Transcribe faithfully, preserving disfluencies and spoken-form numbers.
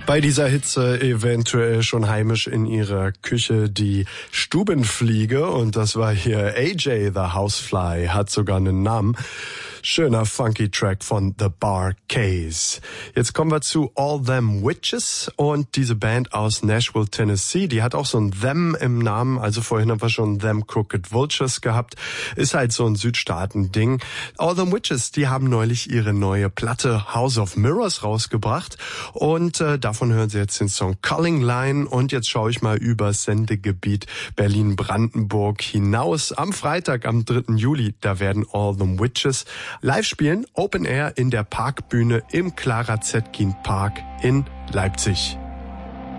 Bei dieser Hitze eventuell schon heimisch in ihrer Küche die Stubenfliege, und das war hier A J the Housefly, hat sogar einen Namen. Schöner funky Track von The Bar-Kays. Jetzt kommen wir zu All Them Witches, und diese Band aus Nashville, Tennessee, die hat auch so ein Them im Namen, also vorhin haben wir schon Them Crooked Vultures gehabt, ist halt so ein Südstaaten-Ding. All Them Witches, die haben neulich ihre neue Platte House of Mirrors rausgebracht, und äh, davon hören Sie jetzt den Song Calling Line, und jetzt schaue ich mal über Sendegebiet Berlin-Brandenburg hinaus. Am Freitag, am dritten Juli, da werden All Them Witches live spielen, Open Air in der Parkbühne im Clara Zetkin Park in Leipzig.